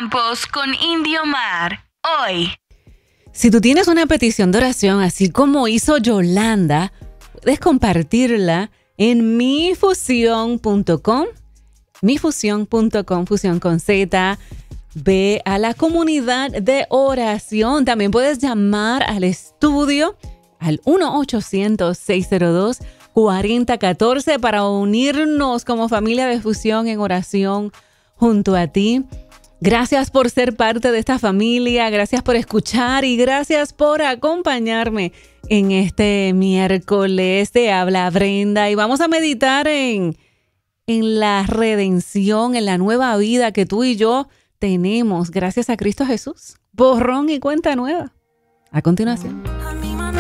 Campos con Indiomar. Hoy. Si tú tienes una petición de oración, así como hizo Yolanda, puedes compartirla en mifusión.com. mifusión.com, fusión con Z. Ve a la comunidad de oración. También puedes llamar al estudio al 1-800-602-4014 para unirnos como familia de fusión en oración junto a ti. Gracias por ser parte de esta familia, gracias por escuchar y gracias por acompañarme en este miércoles. Te habla Brenda y vamos a meditar en la redención, en la nueva vida que tú y yo tenemos gracias a Cristo Jesús. Borrón y cuenta nueva. A continuación.